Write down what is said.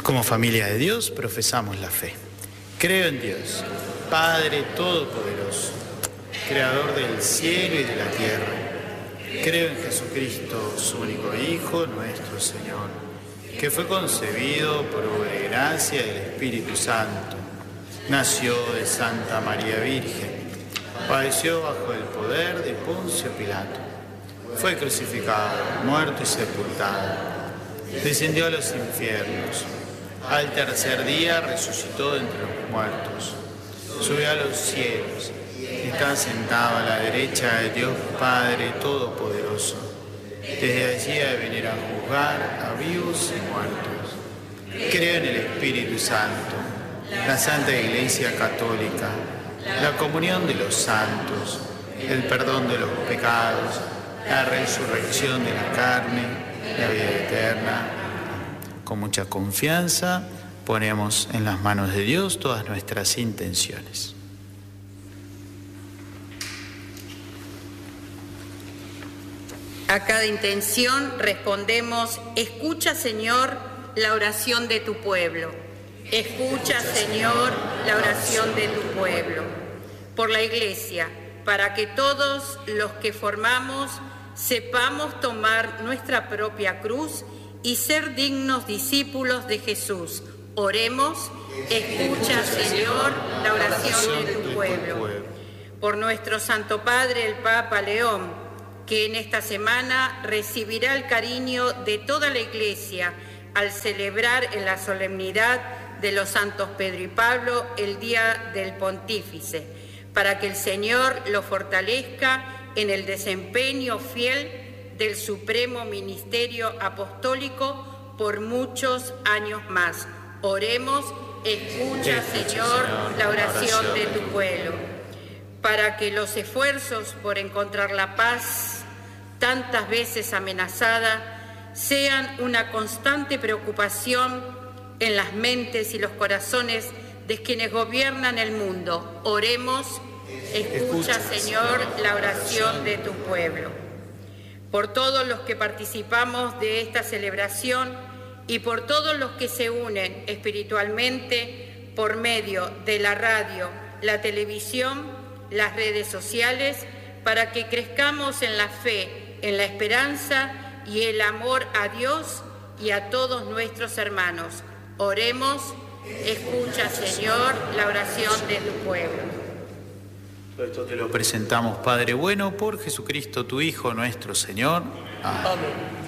Como familia de Dios profesamos la fe. Creo en Dios, Padre Todopoderoso, Creador del cielo y de la tierra. Creo en Jesucristo, su único Hijo, nuestro Señor, que fue concebido por obra y gracia del Espíritu Santo. Nació de Santa María Virgen, padeció bajo el poder de Poncio Pilato. Fue crucificado, muerto y sepultado. Descendió a los infiernos. Al tercer día resucitó de entre los muertos. Subió a los cielos. Está sentado a la derecha de Dios Padre Todopoderoso. Desde allí ha de venir a juzgar a vivos y muertos. Creo en el Espíritu Santo, la Santa Iglesia Católica, la comunión de los santos, el perdón de los pecados, la resurrección de la carne, la vida eterna. Con mucha confianza ponemos en las manos de Dios todas nuestras intenciones. A cada intención respondemos: escucha, Señor, la oración de tu pueblo. Escucha, Señor, la oración de tu pueblo. Por la Iglesia, para que todos los que formamos sepamos tomar nuestra propia cruz y ser dignos discípulos de Jesús. Oremos: escucha, Señor, la oración de tu pueblo. Por nuestro Santo Padre, el Papa León, que en esta semana recibirá el cariño de toda la Iglesia al celebrar en la solemnidad de los santos Pedro y Pablo el Día del Pontífice, para que el Señor lo fortalezca en el desempeño fiel del supremo ministerio apostólico por muchos años más. Oremos: escucha, Señor, la oración de tu pueblo. Para que los esfuerzos por encontrar la paz, tantas veces amenazada, sean una constante preocupación en las mentes y los corazones de quienes gobiernan el mundo. Oremos: escucha, Señor, la oración de tu pueblo. Por todos los que participamos de esta celebración y por todos los que se unen espiritualmente por medio de la radio, la televisión, las redes sociales, para que crezcamos en la fe, en la esperanza y el amor a Dios y a todos nuestros hermanos. Oremos: escucha, Señor, la oración de tu pueblo. Todo esto te lo presentamos, Padre bueno, por Jesucristo, tu Hijo, nuestro Señor. Amén.